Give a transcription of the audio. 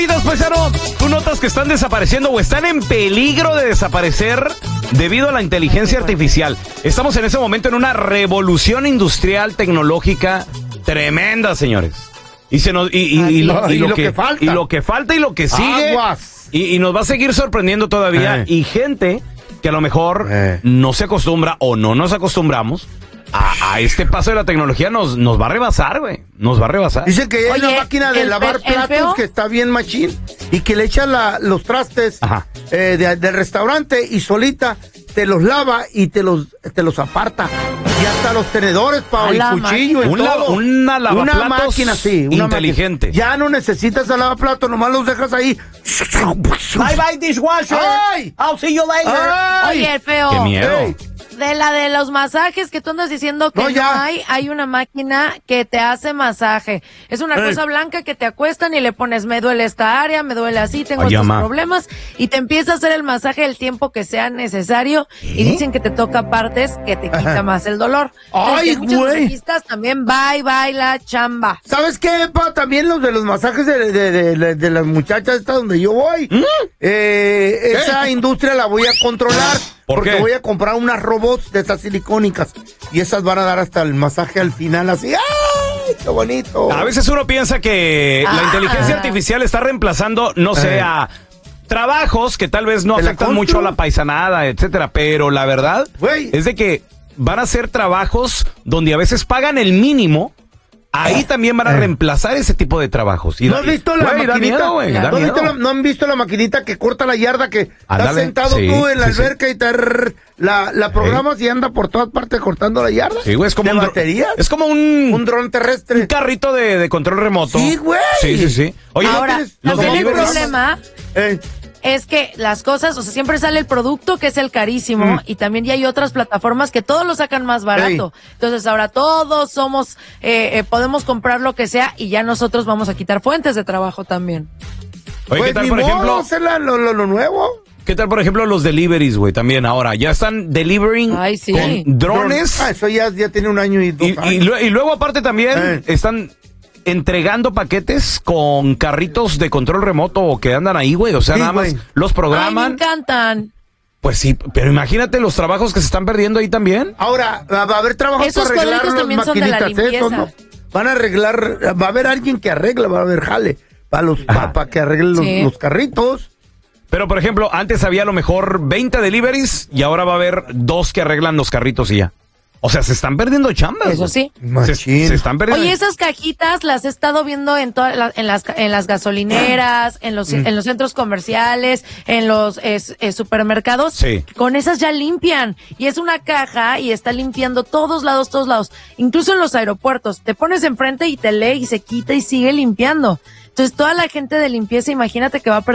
Paisano, ¿tú notas que están desapareciendo o están en peligro de desaparecer debido a la inteligencia artificial? Estamos en ese momento en una revolución industrial tecnológica tremenda, señores. Y lo que falta y lo que sigue. Y nos va a seguir sorprendiendo todavía. Y gente que a lo mejor no se acostumbra o no nos acostumbramos a este paso de la tecnología nos va a rebasar, güey. Nos va a rebasar. Dicen que hay una máquina de lavar platos que está bien machín y que le echa los trastes del restaurante y solita te los lava y te los aparta. Y hasta los tenedores, Pau, y cuchillo y todo. Una lavaplatos máquina, sí. Inteligente. Máquina. Ya no necesitas el lavaplatos, nomás los dejas ahí. Bye bye, dishwasher. ¡Ay! I'll see you later. ¡Ay! Oye, feo. ¡Qué miedo! Hey. De los masajes que tú andas diciendo que no hay una máquina que te hace masaje. Es una cosa blanca que te acuestan y le pones, me duele esta área, me duele así, tengo estos problemas, y te empieza a hacer el masaje el tiempo que sea necesario, y dicen que te toca partes que te quita más el dolor. ¡Ay, muchos güey! masajistas también, bye la chamba. ¿Sabes qué, pa? También los de los masajes de las muchachas estas donde yo voy. Esa industria la voy a controlar. Porque voy a comprar unas robots de esas silicónicas y esas van a dar hasta el masaje al final así. ¡Ay, qué bonito! A veces uno piensa que la inteligencia artificial está reemplazando, no sé, a trabajos que tal vez no afectan mucho a la paisanada, etcétera, pero la verdad es de que van a ser trabajos donde a veces pagan el mínimo. Ahí también van a reemplazar ese tipo de trabajos. ¿No has visto la maquinita? ¿No han visto la maquinita que corta la yarda que estás sentado tú en la alberca y la programas y anda por todas partes cortando la yarda? Sí, güey, es como baterías. Es como un dron terrestre. Un carrito de control remoto. Sí, güey. Sí. Oye, ahora, los también el deliveries. problema es que las cosas, o sea, siempre sale el producto que es el carísimo y también ya hay otras plataformas que todos lo sacan más barato. Entonces ahora todos somos, podemos comprar lo que sea y ya nosotros vamos a quitar fuentes de trabajo también. Oye, ¿qué tal, por ejemplo? Hacer lo nuevo. ¿Qué tal, por ejemplo, los deliveries, güey? También ahora, ya están delivering con drones. Eso ya tiene un año y 2 años. Y luego aparte también están entregando paquetes con carritos de control remoto que andan ahí, güey. O sea, nada más los programan. Ay, me encantan. Pues sí, pero imagínate los trabajos que se están perdiendo ahí también. Ahora, va a haber trabajos esos para arreglar las también son de la maquinitas. limpieza. Van a arreglar, va a haber alguien que arregla, va a haber jale para que arreglen los carritos. Pero, por ejemplo, antes había a lo mejor 20 deliveries y ahora va a haber 2 que arreglan los carritos y ya. O sea, se están perdiendo chambas. Eso sí. Se están perdiendo. Oye, esas cajitas las he estado viendo en las gasolineras, en los centros comerciales, en los supermercados. Sí. Con esas ya limpian. Y es una caja y está limpiando todos lados. Incluso en los aeropuertos. Te pones enfrente y te lee y se quita y sigue limpiando. Entonces, toda la gente de limpieza, imagínate que va a perder